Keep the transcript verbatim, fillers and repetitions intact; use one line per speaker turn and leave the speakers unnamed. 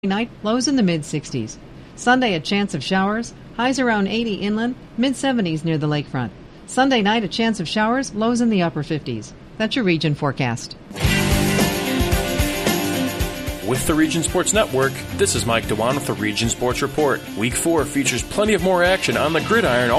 Night, lows in the mid sixties. Sunday, a chance of showers, highs around eighty inland, mid seventies near the lakefront. Sunday night, a chance of showers, lows in the upper fifties. That's your region forecast.
With the Region Sports Network, this is Mike Dewan with the Region Sports Report. Week four features plenty of more action on the gridiron.